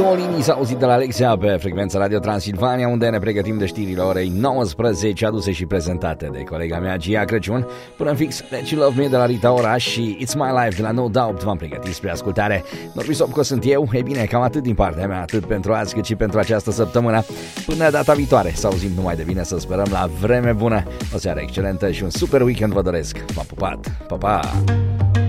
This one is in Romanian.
două linii s-au auzit de la Alexia pe frecvența Radio Transilvania, unde ne pregătim de știrile orei 19, aduse și prezentate de colega mea Gia Crăciun. Până în fix, Let You Love Me de la Rita Ora și It's My Life de la No Doubt v-am pregătit spre ascultare. Norbi Sopco sunt eu. Ei bine, cam atât din partea mea, atât pentru azi cât și pentru această săptămână. Până data viitoare, să auzim numai de bine, să sperăm la vreme bună. O seară excelentă și un super weekend vă doresc. M-am pupat, pa, pa!